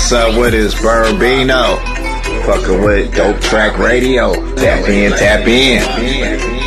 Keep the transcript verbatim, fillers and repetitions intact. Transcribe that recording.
What's up with us, Burbino? Fucking with Dope Track Radio. Tap in, tap in.